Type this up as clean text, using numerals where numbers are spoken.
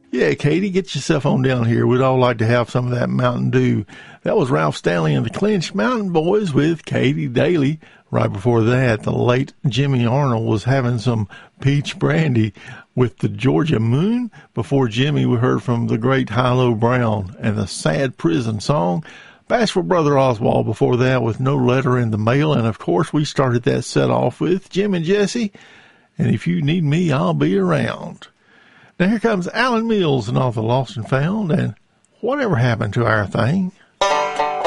Yeah, Katie, get yourself on down here. We'd all like to have some of that Mountain Dew. That was Ralph Stanley and the Clinch Mountain Boys with Katie Daly. Right before that, the late Jimmy Arnold was having some peach brandy with the Georgia Moon. Before Jimmy, we heard from the great Hilo Brown and the Sad Prison Song. Bashful Brother Oswald before that with No Letter in the Mail. And, of course, we started that set off with Jim and Jesse. And if you need me, I'll be around. Now here comes Alan Mills and all the Lost and Found, and Whatever Happened to Our Thing.